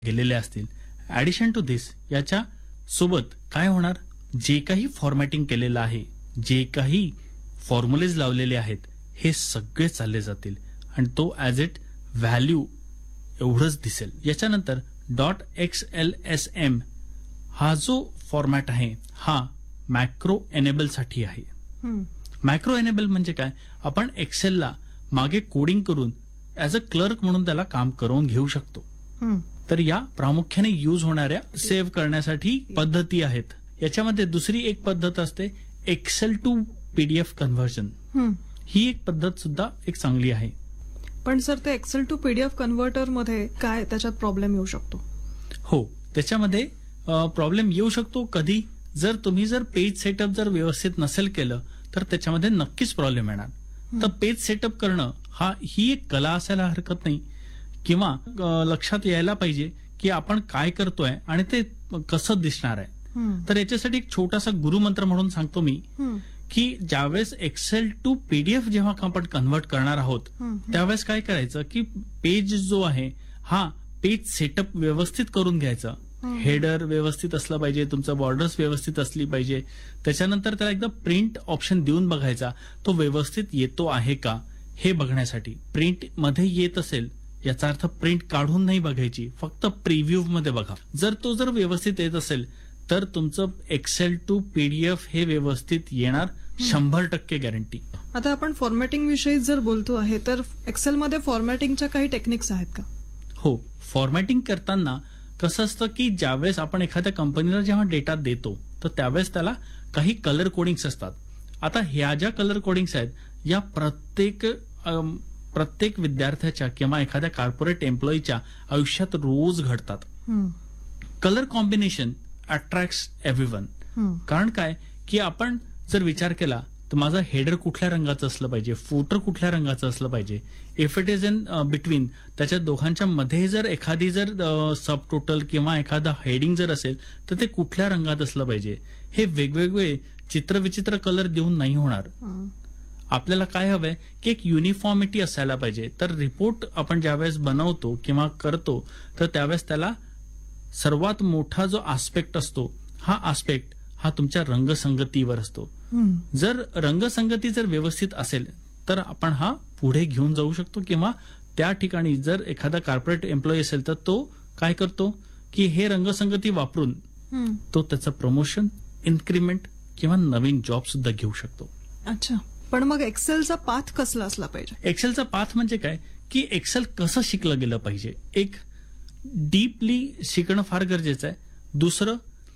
गेलेले असतील. Addition to दिस याच्या सोबत काय होणार, जे काही फॉर्मॅटिंग केलेलं आहे, जे काही फॉर्म्युलेज लावलेले आहेत, हे सगळे चालले जातील आणि तो ऍज इट व्हॅल्यू एवढंच दिसेल. याच्यानंतर .xlsm हा जो फॉर्मॅट आहे हा मॅक्रो एनेबल साठी आहे. मॅक्रो एनेबल म्हणजे काय, आपण एक्सेलला मागे कोडिंग करून ऍज अ क्लर्क म्हणून त्याला काम करून घेऊ शकतो. तर या प्रामुख्याने यूज होणाऱ्या सेव्ह करण्यासाठी पद्धती आहेत. याच्यामध्ये दुसरी एक पद्धत असते एक्सेल टू पीडीएफ कन्व्हर्जन. ही एक पद्धत सुद्धा एक चांगली आहे. पण सर ते एक्सेल टू पीडीएफ कन्व्हर्टर मध्ये काय त्याच्यात प्रॉब्लेम येऊ शकतो? हो, त्याच्यामध्ये प्रॉब्लेम येऊ शकतो कधी, जर तुम्ही पेज सेटअप जर व्यवस्थित नसेल केलं तर त्याच्यामध्ये नक्कीच प्रॉब्लेम येणार. तर पेज सेटअप करणं ही एक कला असायला हरकत नाही, किंवा लक्षात यायला पाहिजे की आपण काय करतोय आणि ते कसं दिसणार आहे. तर याच्यासाठी एक छोटासा गुरुमंत्र म्हणून सांगतो मी की ज्यावेळेस एक्सेल टू पीडीएफ जेव्हा आपण कन्व्हर्ट करणार आहोत त्यावेळेस काय करायचं की पेज जो आहे हा पेज सेटअप व्यवस्थित करून घ्यायचा. हेडर व्यवस्थित असलं पाहिजे, तुमचं बॉर्डर्स व्यवस्थित असली पाहिजे. त्याच्यानंतर त्याला एकदा प्रिंट ऑप्शन देऊन बघायचा, तो व्यवस्थित येतो आहे का हे बघण्यासाठी. प्रिंट मध्ये येत असेल याचा अर्थ प्रिंट काढून नाही बघायची, फक्त प्रिव्ह्यू मध्ये बघा. जर व्यवस्थित येत असेल तर तुमचं एक्सेल टू पीडीएफ हे व्यवस्थित येणार, 100% गॅरंटी. आता आपण फॉर्मॅटिंग विषयी जर बोलतो आहे तर एक्सेलमध्ये फॉर्मॅटिंगच्या काही टेक्निक्स आहेत का? हो, फॉर्मॅटिंग करताना कसं असतं की ज्यावेळेस आपण एखाद्या कंपनीला जेव्हा डेटा देतो तर त्यावेळेस त्याला काही कलर कोडिंग्स असतात. आता ह्या ज्या कलर कोडिंग्स आहेत या प्रत्येक विद्यार्थ्याच्या किंवा एखाद्या कॉर्पोरेट एम्प्लॉईच्या आयुष्यात रोज घडतात. Colour combination attracts everyone. कारण काय की आपण जर विचार केला तर माझा हेडर कुठल्या रंगाचं असलं पाहिजे, फुटर कुठल्या रंगाचं असलं पाहिजे, if it is in between, त्याच्या दोघांच्या मध्ये जर एखादी सब टोटल किंवा एखादा हेडिंग जर असेल तर ते कुठल्या रंगात असलं पाहिजे. हे वेगवेगळे चित्रविचित्र कलर देऊन नाही होणार. आपल्याला काय हवंय की एक युनिफॉर्मिटी असायला पाहिजे. तर रिपोर्ट आपण ज्यावेळेस बनवतो किंवा करतो तर त्यावेळेस त्याला सर्वात मोठा जो आस्पेक्ट असतो हा तुमच्या रंगसंगतीवर असतो. जर रंगसंगती जर व्यवस्थित असेल तर आपण हा पुढे घेऊन जाऊ शकतो, किंवा त्या ठिकाणी जर एखादा कॉर्पोरेट एम्प्लॉई असेल तर तो काय करतो की हे रंगसंगती वापरून तो त्याचं प्रमोशन, इन्क्रीमेंट किंवा नवीन जॉब सुद्धा घेऊ शकतो. अच्छा, पण मग एक्सेलचा पाथ कसला असला पाहिजे? एक्सेलचा पाथ म्हणजे काय की एक्सेल कसं शिकलं गेलं पाहिजे. एक डीपली शिकणं फार गरजेचं आहे. दुसरं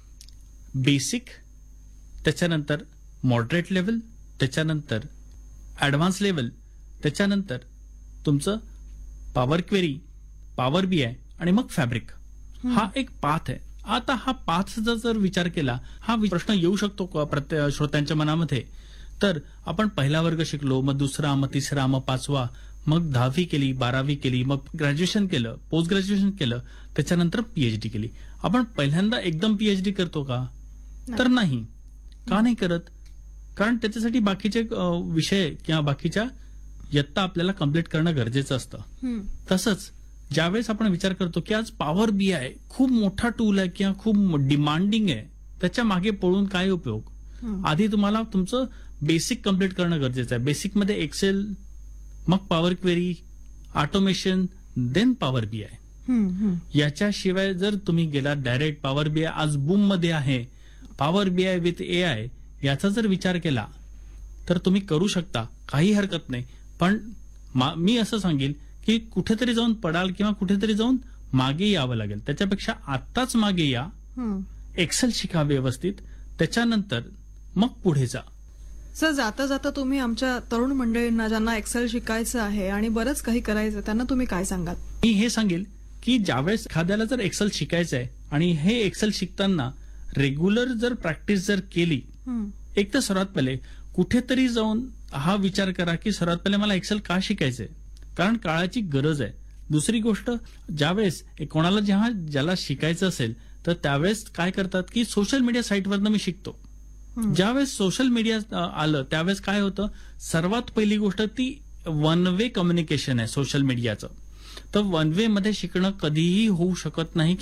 बेसिक, त्याच्यानंतर मॉडरेट लेवल, त्याच्यानंतर ऍडव्हान्स लेवल, त्याच्यानंतर तुमचं पॉवर क्वेरी, पॉवर बीआय आणि मग फॅब्रिक. हा एक पाथ आहे. आता हा पाथचा जर विचार केला, हा प्रश्न येऊ शकतो प्रत्येक श्रोत्यांच्या मनामध्ये. तर आपण पहिला वर्ग शिकलो, मग दुसरा, मग तिसरा, मग पाचवा, मग 10वी केली, 12वी केली, मग ग्रॅज्युएशन केलं, पोस्ट ग्रॅज्युएशन केलं, त्याच्यानंतर पीएचडी केली. आपण पहिल्यांदा एकदम पीएचडी करतो का? तर नाही. का नाही करत? कारण त्याच्यासाठी बाकीचे विषय किंवा बाकीच्या इयत्ता आपल्याला कम्प्लीट करणं गरजेचं असतं. तसंच ज्यावेळेस आपण विचार करतो की आज पॉवर बीआय खूप मोठा टूल आहे किंवा खूप डिमांडिंग आहे, त्याच्या मागे पळून काय उपयोग? आधी तुम्हाला तुमचं बेसिक कम्प्लीट करणं गरजेचं आहे. बेसिकमध्ये एक्सेल, मग power query, automation, then power BI. याच्याशिवाय जर तुम्ही गेला डायरेक्ट पॉवर बीआय आज बूम मध्ये आहे, पॉवर बीआय विथ एआय याचा जर विचार केला तर तुम्ही करू शकता, काही हरकत नाही. पण मी असं सांगेल की कुठेतरी जाऊन पडाल किंवा कुठेतरी जाऊन मागे यावं लागेल. त्याच्यापेक्षा आत्ताच मागे या, एक्सेल शिका व्यवस्थित, त्याच्यानंतर मग पुढे जा. सर, जाता जाता तुम्ही आमच्या तरुण मंडळींना ज्यांना एक्सेल शिकायचं आहे आणि बरंच काही करायचं त्यांना तुम्ही काय सांगाल? मी हे सांगेल की ज्यावेळेस एखाद्याला जर एक्सेल शिकायचं आहे आणि हे एक्सेल शिकताना रेग्युलर जर प्रॅक्टिस जर केली, एक तर सर्वात पहिले कुठेतरी जाऊन हा विचार करा की सर्वात पहिले मला एक्सेल का शिकायचंय, कारण काळाची गरज आहे. दुसरी गोष्ट, ज्यावेळेस कोणाला ज्याला शिकायचं असेल तर त्यावेळेस काय करतात की सोशल मीडिया साईटवरनं मी शिकतो. ज्यावेळेस सोशल मीडिया आलं त्यावेळेस काय होतं, सर्वात पहिली गोष्ट ती वन वे कम्युनिकेशन आहे सोशल मीडियाचं. तर वन वे मध्ये शिकणं कधीही होऊ शकत नाही.